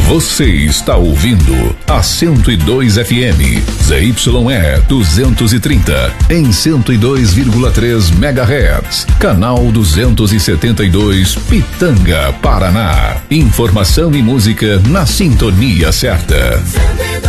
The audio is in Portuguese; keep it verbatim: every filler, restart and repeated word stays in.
Você está ouvindo a cento e dois F M, Z Y E duzentos e trinta, em cento e dois vírgula três megahertz, canal duzentos e setenta e dois, Pitanga, Paraná. Informação e música na sintonia certa.